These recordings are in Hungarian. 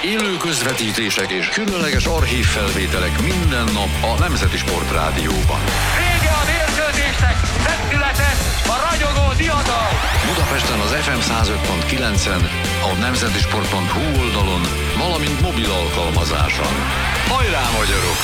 Élő közvetítések és különleges archívfelvételek minden nap a Nemzeti Sport Rádióban. Vége a mérkőzésnek, megszületett a ragyogó diadal! Budapesten az FM 105.9-en, a nemzetisport.hu oldalon, valamint mobil alkalmazáson. Hajrá, magyarok!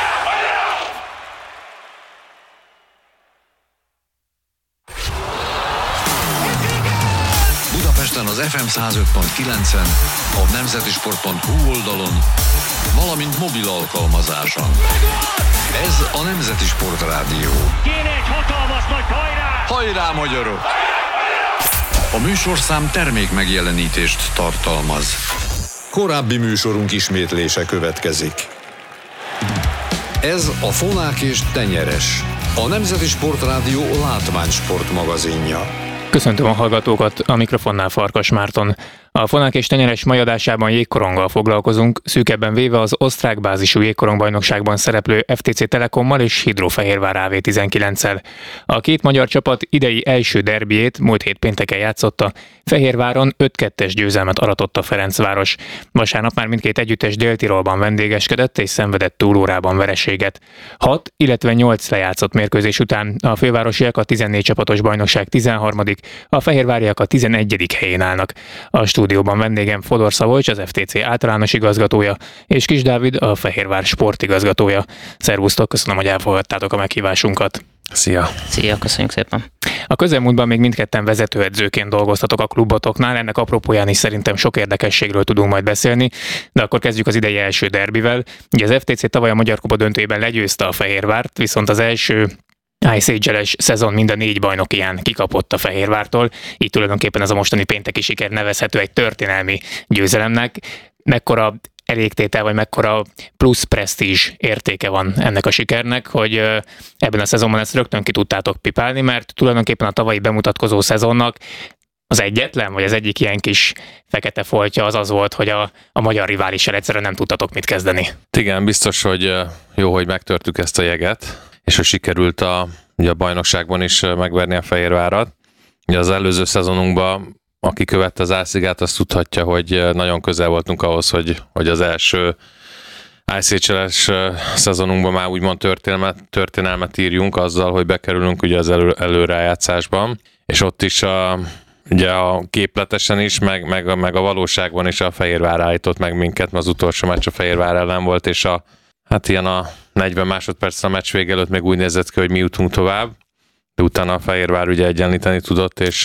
Budapesten az FM 105.9-en, a nemzetisport.hu oldalon, valamint mobil alkalmazáson. Ez a Nemzeti Sport Rádió. Kéne egy hatalmas nagy hajrá! Hajrá, magyarok! A műsorszám termék megjelenítést tartalmaz. Korábbi műsorunk ismétlése következik. Ez a Fonák és Tenyeres, a Nemzeti Sport Rádió látványsport magazinja. Köszöntöm a hallgatókat, a mikrofonnál Farkas Márton. A Fonák és Tenyeres mai adásában jégkoronggal foglalkozunk, szűkebben véve az osztrák bázisú jégkorongbajnokságban szereplő FTC Telekommal és Hidrofehérvár AV19-el. A két magyar csapat idei első derbiét múlt hét pénteken játszotta, Fehérváron 5-2-es győzelmet aratott a Ferencváros. Vasárnap már mindkét együttes Dél-Tirolban vendégeskedett és szenvedett túlórában vereséget. 6, illetve 8 lejátszott mérkőzés után a fővárosiak a 14 csapatos bajnokság 13., a fehérváriak a 11. helyén állnak. A stúdióban vendégem Fodor Szabolcs, az FTC általános igazgatója, és Kis Dávid, a Fehérvár sportigazgatója. Szervusztok, köszönöm, hogy elfogadtátok a meghívásunkat. Szia! Szia, köszönjük szépen! A közelmúltban még mindketten vezetőedzőként dolgoztatok a klubotoknál, ennek apropóján is szerintem sok érdekességről tudunk majd beszélni, de akkor kezdjük az idei első derbivel. Ugye az FTC tavaly a Magyar Kupa döntőjében legyőzte a Fehérvárt, viszont az első ICHL-es szezon mind a 4 bajnokiján kikapott a Fehérvártól, így tulajdonképpen ez a mostani pénteki siker nevezhető egy történelmi győzelemnek. Mekkora elégtétel, vagy mekkora plusz presztízs értéke van ennek a sikernek, hogy ebben a szezonban ezt rögtön ki tudtátok pipálni, mert tulajdonképpen a tavalyi bemutatkozó szezonnak az egyetlen, vagy az egyik ilyen kis fekete foltja az volt, hogy a magyar riválissal egyszerűen nem tudtatok mit kezdeni. Igen, biztos, hogy jó, hogy megtörtük ezt a jeget, és hogy sikerült ugye a bajnokságban is megverni a Fehérvárat. Ugye az előző szezonunkban, aki követte az Ászigát, azt tudhatja, hogy nagyon közel voltunk ahhoz, hogy az első ICHL-es szezonunkban már úgymond történelmet írjunk azzal, hogy bekerülünk ugye az előrájátszásban, és ott is ugye a képletesen is, meg a valóságban is a Fehérvár állított meg minket, mert az utolsó meccs a Fehérvár ellen volt, és hát ilyen a 40 másodperc a meccs vége előtt még úgy nézett ki, hogy mi jutunk tovább, de utána a Fehérvár ugye egyenlíteni tudott, és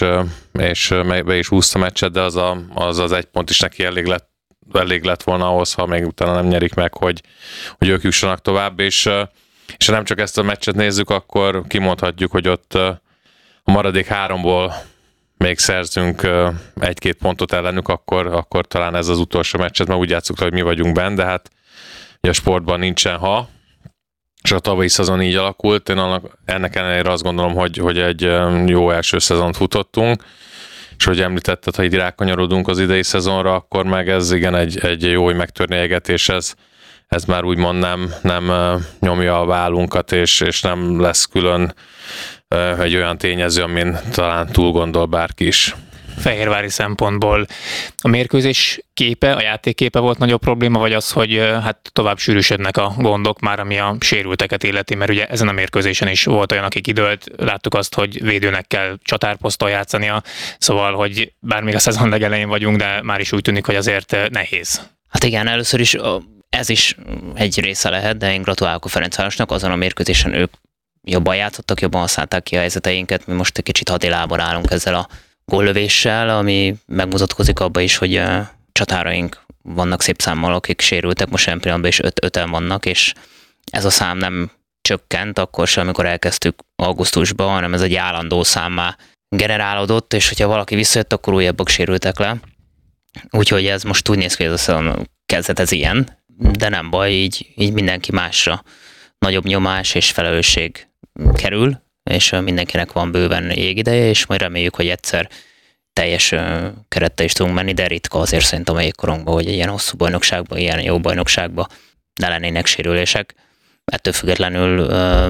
be is húzta a meccset, de az egy pont is neki elég lett volna ahhoz, ha még utána nem nyerik meg, hogy ők jussanak tovább, és ha nem csak ezt a meccset nézzük, akkor kimondhatjuk, hogy ott a maradék 3-ból még szerzünk 1-2 pontot ellenük, akkor talán ez az utolsó meccset, mert úgy játsszuk, hogy mi vagyunk benne, de hát a sportban nincsen ha, és a tavalyi szezon így alakult. Én ennek ellenére azt gondolom, hogy egy jó első szezont futottunk, és hogy említetted, ha így rákanyarodunk az idei szezonra, akkor meg ez igen egy jó, hogy megtörni a jeget, és ez már úgymond nem nyomja a vállunkat, és nem lesz külön egy olyan tényező, amin talán túl gondol bárki is. Fehérvári szempontból a mérkőzés képe, a játékképe volt nagyobb probléma, vagy az, hogy hát tovább sűrűsödnek a gondok már, ami a sérülteket illeti, mert ugye ezen a mérkőzésen is volt olyan, aki kidőlt, láttuk azt, hogy védőnek kell csatárposzton játszania, szóval, hogy bár még a szezon legelején vagyunk, de már is úgy tűnik, hogy azért nehéz. Hát igen, először is ez is egy része lehet, de én gratulálok a Ferencvárosnak, azon a mérkőzésen ők jobban játszottak, jobban használták ki a helyzeteinket, mi most egy kicsit hadilában állunk ezzel a góllövéssel, ami megmutatkozik abba is, hogy csatáraink vannak szép számmal, akik sérültek, most ilyen pillanatban is 5-en vannak, és ez a szám nem csökkent akkor sem, amikor elkezdtük augusztusban, hanem ez egy állandó számmá generálódott, és hogyha valaki visszajött, akkor újabbak sérültek le. Úgyhogy ez most úgy néz ki, hogy ez a kezdet ez ilyen, de nem baj, így mindenki másra nagyobb nyomás és felelősség kerül, és mindenkinek van bőven jégideje, és majd reméljük, hogy egyszer teljes kerettel is tudunk menni, de ritka azért szerintem a jégkorongban, hogy egy ilyen hosszú bajnokságban, ilyen jó bajnokságban ne lennének sérülések. Ettől függetlenül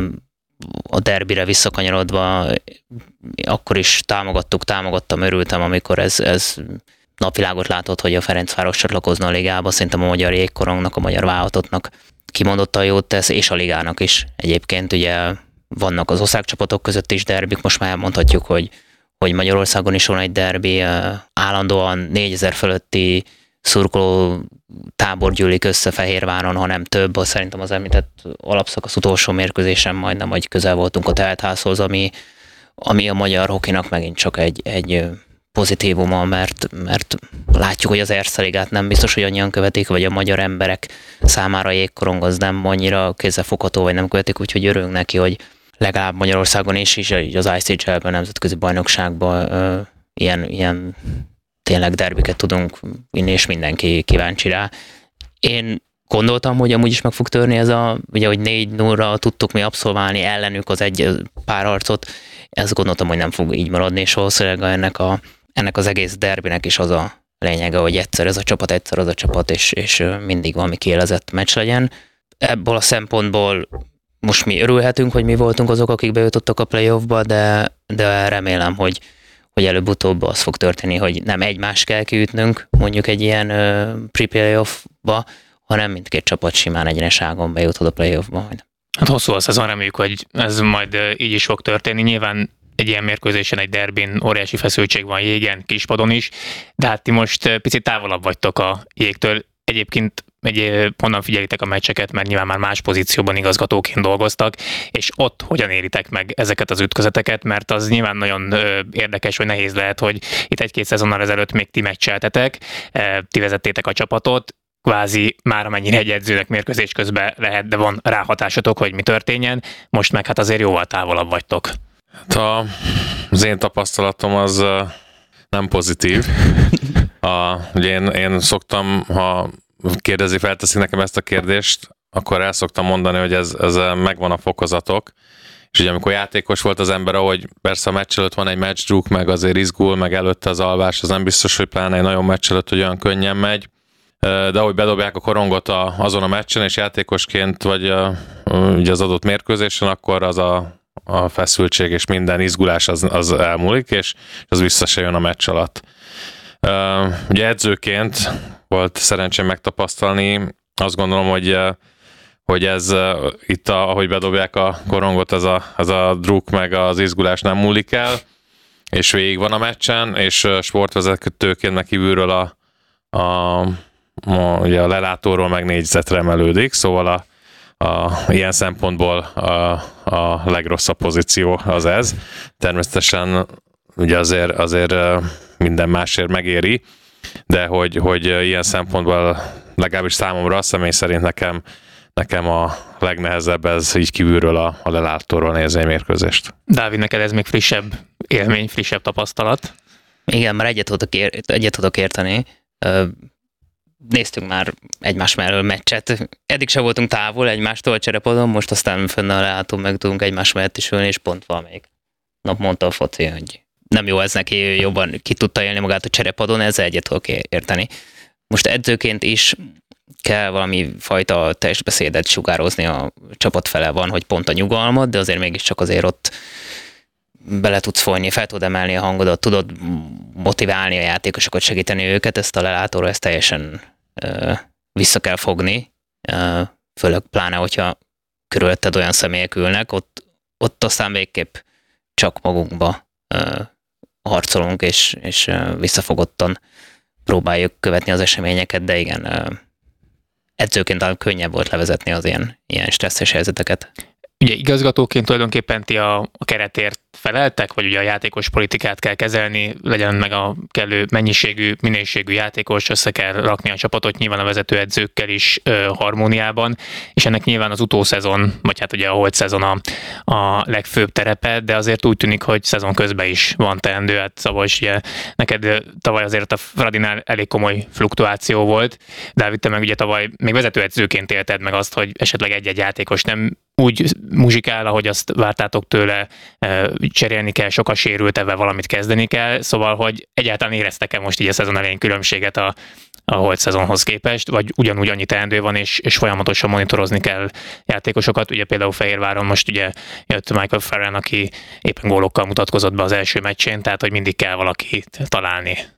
a derbire visszakanyarodva akkor is támogattam, örültem, amikor ez napvilágot látott, hogy a Ferencváros csatlakozna a ligába. Szerintem a magyar jégkorongnak, a magyar válogatottnak kimondottan jót tesz, és a ligának is. Egyébként ugye vannak az országcsapatok között is derbik, most már mondhatjuk, hogy Magyarországon is van egy derbi, állandóan 4000 fölötti szurkoló tábor gyűlik össze Fehérváron, hanem több. Szerintem az említett alapszakasz utolsó mérkőzésen majdnem, vagy közel voltunk a teltházhoz, ami a magyar hokinak megint csak egy pozitívuma, mert látjuk, hogy az Erste Ligát nem biztos, hogy annyian követik, vagy a magyar emberek számára a jégkorong az nem annyira kézzelfogható, vagy nem követik, úgyhogy örülünk neki, hogy legalább Magyarországon is az ICHL-ben, nemzetközi bajnokságban ilyen tényleg derbiket tudunk vinni, és mindenki kíváncsi rá. Én gondoltam, hogy amúgy is meg fog törni ez ugye, hogy 4-0-ra tudtuk mi abszolválni ellenük az egy párharcot, ezt gondoltam, hogy nem fog így maradni, és valószínűleg ennek az egész derbinek is az a lényege, hogy egyszer ez a csapat, egyszer az a csapat, és mindig valami kiélezett meccs legyen. Ebből a szempontból most mi örülhetünk, hogy mi voltunk azok, akik bejutottak a playoffba, de remélem, hogy előbb-utóbb az fog történni, hogy nem egymást kell kiütnünk mondjuk egy ilyen pre-playoffba, hanem mindkét csapat simán egyeneságon bejuthat a playoffba majd. Hát hosszú a szezon, reméljük, hogy ez majd így is fog történni. Nyilván egy ilyen mérkőzésen, egy derbin óriási feszültség van jégen, kispadon is, de hát ti most picit távolabb vagytok a jégtől. Egyébként honnan figyelitek a meccseket, mert nyilván már más pozícióban igazgatóként dolgoztak, és ott hogyan éritek meg ezeket az ütközeteket, mert az nyilván nagyon érdekes, vagy nehéz lehet, hogy itt egy-két szezonnal ezelőtt még ti meccseltetek, ti vezettétek a csapatot, kvázi már amennyire egy edzőnek mérkőzés közben lehet, de van ráhatásotok, hogy mi történjen, most meg hát azért jóval távolabb vagytok. Az én tapasztalatom az nem pozitív. Ugye én szoktam, ha felteszik nekem ezt a kérdést, akkor el szoktam mondani, hogy ez megvan a fokozatok, és ugye amikor játékos volt az ember, ahogy persze a meccs előtt van egy matchdruk, meg azért izgul, meg előtte az alvás, az nem biztos, hogy pláne egy nagyon meccs előtt, hogy olyan könnyen megy, de ahogy bedobják a korongot azon a meccsen, és játékosként vagy ugye az adott mérkőzésen, akkor az a feszültség és minden izgulás az elmúlik, és az vissza se jön a meccs alatt. Ugye edzőként volt szerencsém megtapasztalni, azt gondolom, hogy ez itt, ahogy bedobják a korongot, ez a druk meg az izgulás nem múlik el, és végig van a meccsen, és sportvezetőként meg kívülről ugye a lelátóról meg négyzetre emelődik, szóval ilyen szempontból a legrosszabb pozíció az ez. Természetesen ugye azért minden másért megéri, de hogy ilyen szempontból legalábbis számomra személy szerint nekem a legnehezebb ez így kívülről a lelátóról nézni egy mérkőzést. Dávid, neked ez még frissebb élmény, frissebb tapasztalat? Igen, már egyet tudok érteni. Néztünk már egymás mellől meccset. Eddig sem voltunk távol egymástól a cserepadon, most aztán fönn a lehátón meg tudunk egymás mellett is ülni, és pont valamelyik nap mondta a foci, hogy nem jó ez neki, jobban ki tudta élni magát a cserepadon, ezzel egyet tudok érteni. Most edzőként is kell valami fajta testbeszédet sugározni a csapat fele van, hogy pont a nyugalmat, de azért mégiscsak azért ott bele tudsz folyni, fel tudod emelni a hangodat, tudod motiválni a játékosokat, segíteni őket, ezt a lelátóra ezt teljesen vissza kell fogni, főleg pláne, hogyha körülötted olyan személyek ülnek, ott aztán végképp csak magunkba harcolunk, és visszafogottan próbáljuk követni az eseményeket, de igen, edzőként talán könnyebb volt levezetni az ilyen stresszes helyzeteket. Ugye igazgatóként tulajdonképpen ti a keretért feleltek, vagy ugye a játékos politikát kell kezelni, legyen meg a kellő mennyiségű, minőségű játékos, össze kell rakni a csapatot nyilván a vezetőedzőkkel is harmóniában, és ennek nyilván az utószezon, vagy hát ugye a holt szezon a legfőbb terepe, de azért úgy tűnik, hogy szezon közben is van teendő, hát Szabolcs, ugye neked tavaly azért a Fradinál elég komoly fluktuáció volt, Dávid, te meg ugye tavaly még vezetőedzőként élted meg azt, hogy esetleg egy-egy játékos nem úgy muzsikál, ahogy azt vártátok tőle, cserélni kell, sok a sérült, ebben valamit kezdeni kell, szóval, hogy egyáltalán éreztek-e most így a szezon elején különbséget a holt szezonhoz képest, vagy ugyanúgy annyi teendő van, és folyamatosan monitorozni kell játékosokat. Ugye például Fehérváron most ugye jött Michael Ferran, aki éppen gólokkal mutatkozott be az első meccsén, tehát hogy mindig kell valakit találni.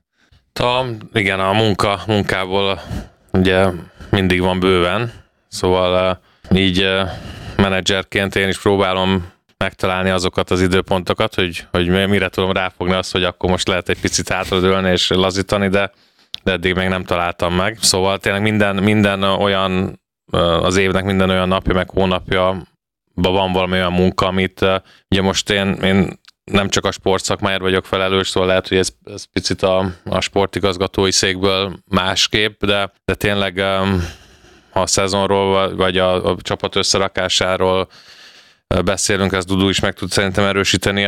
Igen, a munkából ugye mindig van bőven, szóval így menedzserként én is próbálom megtalálni azokat az időpontokat, hogy mire tudom ráfogni azt, hogy akkor most lehet egy picit hátradőlni és lazítani, de eddig még nem találtam meg. Szóval tényleg minden olyan, az évnek minden olyan napja, meg hónapja van valami olyan munka, amit ugye most én nem csak a sportszakmáért vagyok felelős, szóval lehet, hogy ez picit a sportigazgatói székből másképp, de tényleg ha a szezonról vagy a csapat összerakásáról beszélünk, ezt Dudu is meg tud szerintem erősíteni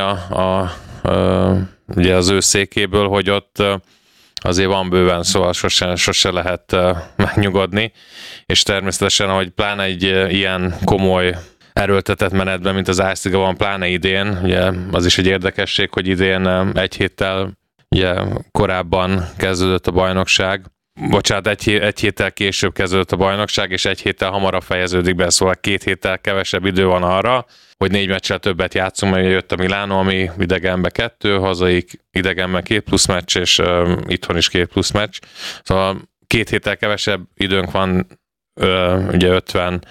ugye az ő székéből, hogy ott azért van bőven, szóval sose lehet megnyugodni, és természetesen, hogy pláne egy ilyen komoly erőltetett menetben, mint az Ásziga van, pláne idén, ugye az is egy érdekesség, hogy idén egy héttel ugye korábban kezdődött a bajnokság, egy héttel később kezdődött a bajnokság, és egy héttel hamarabb fejeződik be, szóval 2 héttel kevesebb idő van arra, hogy 4 meccsel többet játszunk, mert jött a Milánó, ami idegenbe 2, hazai idegenben 2 plusz meccs, és itthon is 2 plusz meccs. Szóval 2 héttel kevesebb időnk van, ugye 50